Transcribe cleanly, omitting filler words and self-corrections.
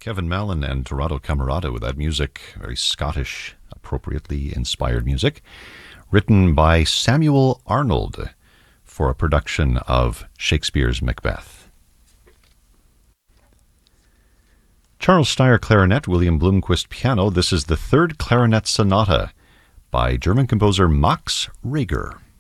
Kevin Mallon and Toronto Camerata with that music, very Scottish, appropriately inspired music, written by Samuel Arnold for a production of Shakespeare's Macbeth. Charles Steyer clarinet, William Blomqvist piano. This is the third clarinet sonata by German composer Max Reger.